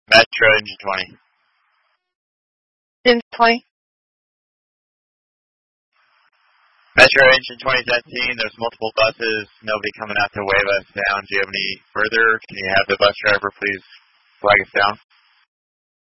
Metro engine 20. Engine 20. Metro engine 2017, there's multiple buses, nobody coming out to wave us down. Do you have any further? Can you have the bus driver please flag us down?